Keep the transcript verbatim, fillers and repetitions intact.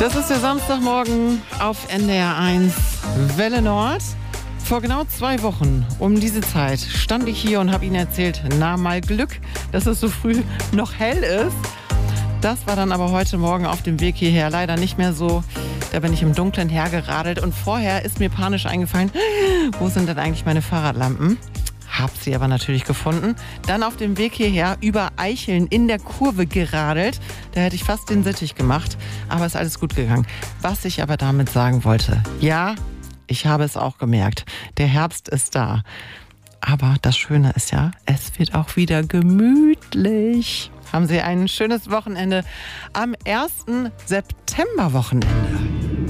Das ist der Samstagmorgen auf N D R eins Welle Nord. Vor genau zwei Wochen um diese Zeit stand ich hier und habe Ihnen erzählt, na mal Glück, dass es so früh noch hell ist. Das war dann aber heute Morgen auf dem Weg hierher leider nicht mehr so. Da bin ich im Dunkeln hergeradelt und vorher ist mir panisch eingefallen, wo sind denn eigentlich meine Fahrradlampen? Hab sie aber natürlich gefunden. Dann auf dem Weg hierher über Eicheln in der Kurve geradelt. Da hätte ich fast den Sittich gemacht, aber ist alles gut gegangen. Was ich aber damit sagen wollte, ja, ich habe es auch gemerkt. Der Herbst ist da. Aber das Schöne ist ja, es wird auch wieder gemütlich. Haben Sie ein schönes Wochenende am ersten September-Wochenende.